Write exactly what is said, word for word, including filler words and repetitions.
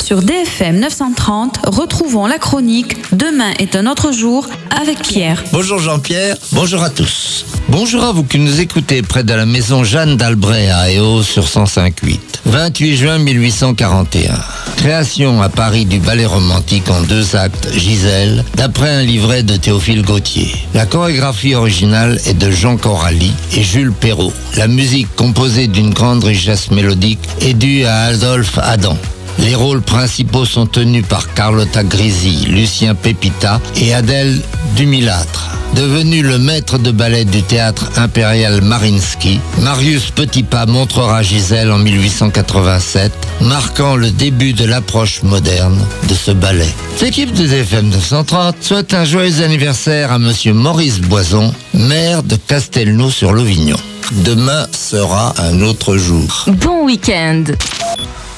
Sur D F M neuf cent trente, retrouvons la chronique Demain est un autre jour avec Pierre. Bonjour Jean-Pierre, bonjour à tous. Bonjour à vous qui nous écoutez près de la maison Jeanne d'Albret à Éo sur cent cinq virgule huit. vingt-huit juin mille huit cent quarante et un. Création à Paris du ballet romantique en deux actes, Gisèle, d'après un livret de Théophile Gautier. La chorégraphie originale est de Jean Corali et Jules Perrault. La musique, composée d'une grande richesse mélodique, est due à Adolphe Adam. Les rôles principaux sont tenus par Carlotta Grisi, Lucien Pepita et Adèle Dumilâtre. Devenu le maître de ballet du théâtre impérial Mariinsky, Marius Petipa montrera Gisèle en mille huit cent quatre-vingt-sept, marquant le début de l'approche moderne de ce ballet. L'équipe de D F M neuf cent trente souhaite un joyeux anniversaire à monsieur Maurice Boison, maire de Castelnau-sur-Lovignon. Demain sera un autre jour. Bon week-end.